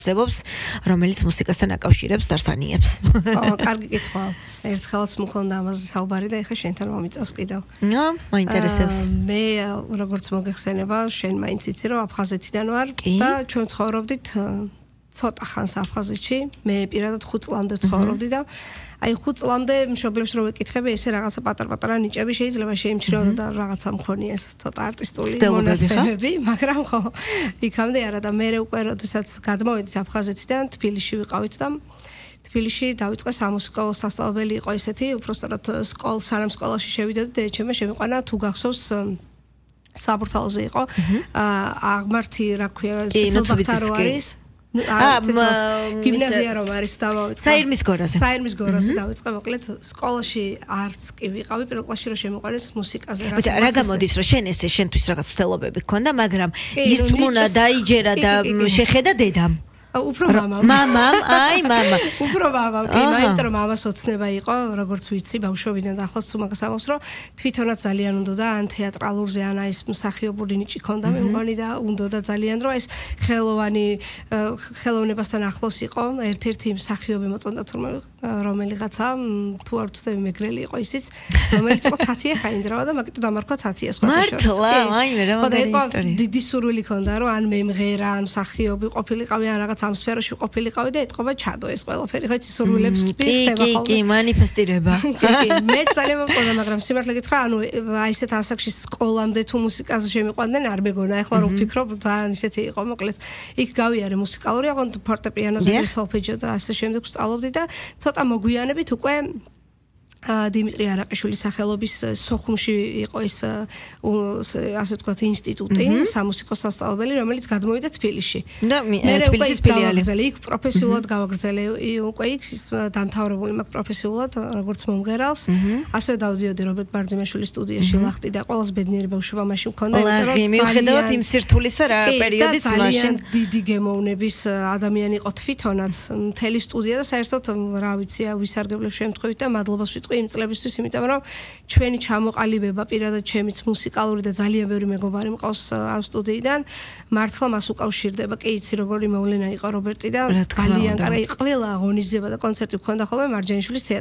ზებობს, რომელიც მუსიკასთან აკავშირებს და არსანიებს. კარგი კითხვა. ერთხელაც მქონდა ამაზე საუბარი და ეხლა შენთან მომიწევს კიდევ. მაინტერესებს. მე როგორც მოგეხსენება, შენ მაინც იცი რომ აფხაზეთიდან ვარ და ჩვენ ცხოვრობდით ცოტა ხანს აფხაზეთში. მე პირადად 5 წლამდე ცხოვრობდი და აი 5 წლამდე მშობლებს რო ვეკითხები, ესე რაღაცა პატარ-პატარა ნიჭები შეიძლება შეიმჩნეოდა და რაღაცა მქონია ეს ცოტა არტისტული მონაცემები, მაგრამ ხო, იქამდე არა და მე უკვე როდესაც გადმოვედით აფხაზეთიდან, თბილისში ვიყავით და თბილისში დავიწყე სამუსიკო სასწავლებელი იყო ესეთი, უბრალოდ სანამ სკოლაში შევიდოდი, დედაჩემმა შემიყვანა თუ გახსოვს საბურთალოზე იყო აღმართი რა ქვია, ცელბახტარო არის გიმნაზია რომ არის დავიწყე. საირმის გორაზე. საირმის გორაზე დავიწყე, მოკლედ სკოლაში არც კი ვიყავი, პირველ კლასში რომ შემიყვანეს მუსიკაზე რა გამოდის რომ შენ ესე შენთვის რაღაც ცდელობები გქონდა, მაგრამ ირწმუნა დაიჯერა და შეხედა დედამ. უფრო მამამ. მამამ, აი მამა. უფრო მამამ. კი, მაინტერესებს რომ მამას ოცნება იყო, როგორც ვიცი, ბავშვობიდან და ახლაც უმაგას ამბობს, რომ თვითონაც ძალიან უნდოდა ან თეატრალურზე, ან ეს მსახიობური ნიჭი ქონდა მე მგონი და უნდოდა ძალიან, რომ ეს ხელოვნებასთან ახლოს იყო, ერთ-ერთი მსახიობი მოწონდა თურმე რომელიღაცა, თუ არ ვთქვი მეგრელი იყო ისიც, რომელიც იყო თათია ხაინდრავა და მაგიტო დამარქვა თათია სხვა შორის. მართლა, აი მე რა მაგარი ისტორია. დიდი სურვილი ქონდა, რომ ან მე მღერა, ან მსახიობი ყოფილიყავი, ან რაღაც ამ სფეროში ყოფილიყავი და ეთყობა ჩადო ეს ყველაფერი, ხო იცი სურვილებს ხდება ხოლმე. კი, მანიფესტირება. კი, მე ძალიან მომწონდა, მაგრამ სიმართლე გითხრა, ანუ აი ესეთ ასაკში სკოლამდე თუ მუსიკაზე შემიყვანდნენ, არ მეგონა, ეხლა რო ვფიქრობ, ძალიან ისეთი იყო, მოკლედ. იქ გავიარე მუსიკალური, აღონ ფორტეპიანოზე და სოლფეჯო და ასე შემდეგ ვსწავლობდი და ცოტა მოგვიანებით უკვე დიმიტრი არაყიშვილის სახელობის სოხუმში იყო ეს ასე ვთქვათ ინსტიტუტი, სამუსიკო სასწავლებელი, რომელიც გადმოვიდა თბილისში. და თბილისის ფილიალი. იქ პროფესიულად გავაგრძელე უკვე იქ დამთავრებული მაქვს პროფესიულად როგორც მომღერალს. ასევე დავდიოდი რობერტ ბარძიმაშვილის სტუდიაში ლახტი და ყველას ბედნიერი ბავშვობა მაშინ მქონდა, იმიტომ რომ მიუხედავად იმ სირთულისა რა პერიოდიც მაშინ დიდი გემოვნების ადამიანი იყო თვითონაც მთელი სტუდია და საერთოდ რა ვიცი, ვისარგებლებ შემთხვევით და მადლობას ვიტყვი იმ წლებისთვის, იმიტომ რომ ჩვენი ჩამოყალიბება პირადად ჩემიც მუსიკალური და ძალიან ბევრი მეგობარი მყავს ამ სტუდიიდან, მართლა მას უკავშირდება. კი იცი როგორი მოვლენა იყო რობერტი და ძალიან კარგი ყველა აღონიზება და კონცერტი გქონდა ხოლმე მარჯანიშვილის